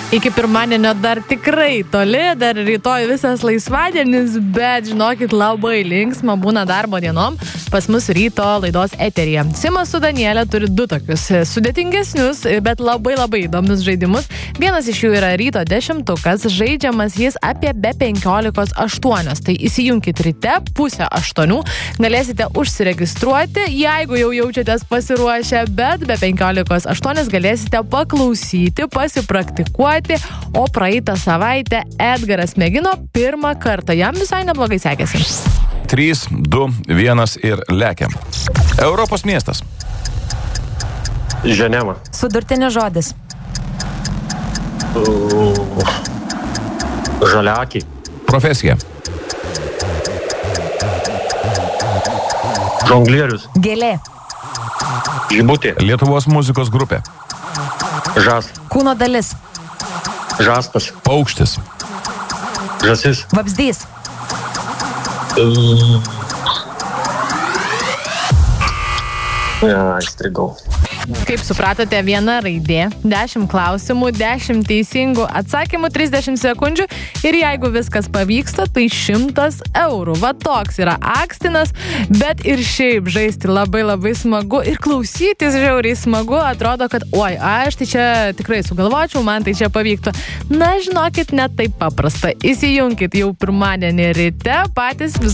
Iki pirmadienio dar tikrai toli, dar rytoj visas laisvadienis, bet žinokit, labai linksma būna darbo dienom pas mus ryto laidos eteryje. Simas su Danielė turi 2 tokius sudėtingesnius, bet labai įdomius žaidimus. Vienas iš jų yra ryto 10-ukas, žaidžiamas jis apie be 15:08. Tai įsijunkit ryte, 7:30, galėsite užsiregistruoti, jeigu jau jaučiatės pasiruošę, bet be 15:08 galėsite paklausyti, pasipraktikuoti. O praeitą savaitę Edgaras mėgino pirmą kartą. Jam visai neblogai sekėsi. 3, 2, 1 ir lekiam. Europos miestas. Ženeva. Sudurtinis žodis. Žaliakiai. Profesija. Žonglierius. Gėlė. Žibutė. Lietuvos muzikos grupė. Žas. Kūno dalis. Žastas. Paukštis. Žasis. Vabzdys. Įstrigau. Kaip supratote, 1 raidė, 10 klausimų, 10 teisingų atsakymų, 30 sekundžių ir jeigu viskas pavyksta, tai 100 eurų. Va toks yra akstinas, bet ir šiaip žaisti labai smagu ir klausytis žiauriai smagu. Atrodo, kad aš tai čia tikrai sugalvočiau, man tai čia pavyktų. Na, žinokit, net taip paprasta. Įsijunkit jau pirmadienį ryte, patys